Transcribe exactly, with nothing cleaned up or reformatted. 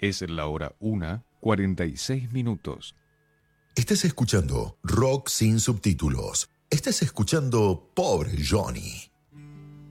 Es la hora una, cuarenta y seis minutos. Estás escuchando Rock sin subtítulos. Estás escuchando Pobre Johnny.